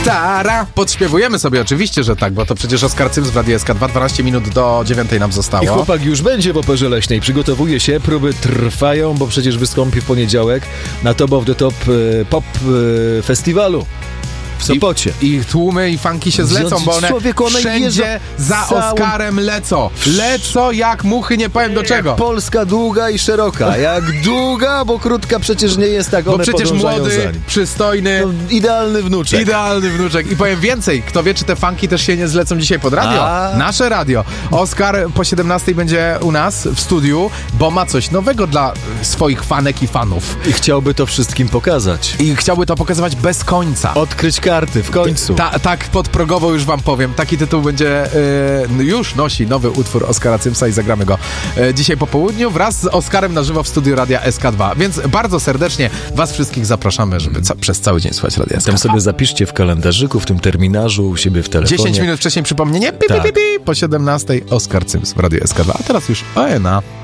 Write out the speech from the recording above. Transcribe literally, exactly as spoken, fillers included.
Tara! Podśpiewujemy sobie oczywiście, że tak, bo to przecież Oskar Cyms w Radiu S K dwa, dwanaście minut do dziewiątej nam zostało. I chłopak już będzie w Operze Leśnej, przygotowuje się, próby trwają, bo przecież wystąpi w poniedziałek na Top of the Top e, Pop e, Festiwalu w Sopocie. I, I tłumy i fanki się zlecą, bo one Człowieku, one wszędzie za całą... Oskarem lecą. Lecą jak muchy, nie powiem do czego. Jak Polska długa i szeroka. Jak długa, bo krótka przecież nie jest tak, bo one przecież młody, za nim. przystojny. No, idealny wnuczek. Idealny wnuczek. I powiem więcej, kto wie, czy te fanki też się nie zlecą dzisiaj pod radio. A. Nasze radio. Oskar po siedemnastej będzie u nas w studiu, bo ma coś nowego dla swoich fanek i fanów. I chciałby to wszystkim pokazać. I chciałby to pokazywać bez końca. Odkryć karty w końcu. Ta, tak podprogowo już wam powiem. Taki tytuł będzie, yy, już nosi nowy utwór Oskara Cymsa i zagramy go yy, dzisiaj po południu wraz z Oskarem na żywo w studiu Radia S K dwa. Więc bardzo serdecznie was wszystkich zapraszamy, żeby ca- przez cały dzień słuchać Radia S K dwa. Tam sobie zapiszcie w kalendarzyku, w tym terminarzu, u siebie w telefonie. dziesięć minut wcześniej przypomnienie, pi, pi, pi, pi, po siedemnastej Oskar Cyms w Radiu S K dwa. A teraz już O N A.